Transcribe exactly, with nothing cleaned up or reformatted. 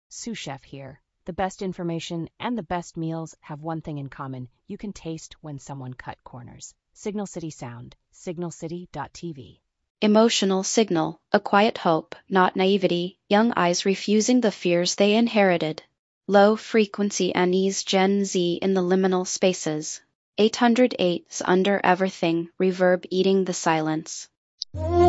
Sous Chef here. The best information and the best meals have one thing in common. You can taste when someone cut corners. Signal City Sound, signal city dot t v. Emotional signal, a quiet hope, not naivety, young eyes refusing the fears they inherited. Low-frequency unease Gen Z in the liminal spaces. eight hundred eight's under everything, reverb eating the silence.